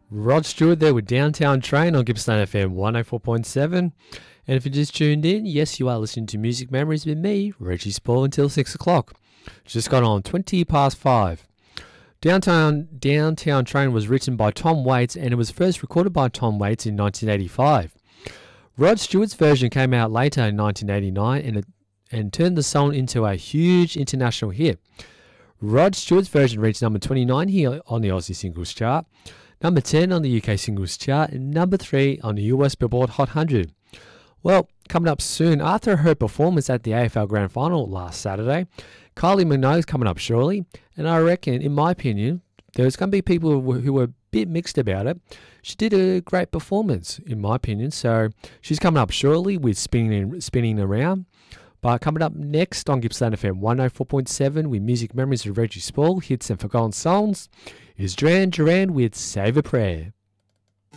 Rod Stewart there with Downtown Train on Gippsland FM 104.7. And if you just tuned in, yes, you are listening to Music Memories with me, Reggie Spall, until 6 o'clock. Just got on 20 past 5. Downtown Train was written by Tom Waits and it was first recorded by Tom Waits in 1985. Rod Stewart's version came out later in 1989 and turned the song into a huge international hit. Rod Stewart's version reached number 29 here on the Aussie Singles Chart, number 10 on the UK Singles Chart, and number 3 on the US Billboard Hot 100. Well, coming up soon, after her performance at the AFL Grand Final last Saturday, Kylie Minogue is coming up shortly, and I reckon, in my opinion, there's going to be people who were a bit mixed about it. She did a great performance, in my opinion, so she's coming up shortly with Spinning Around. But coming up next on Gippsland FM 104.7 with Music Memories of Reggie Spall, hits and forgotten songs, is Duran Duran with Save a Prayer.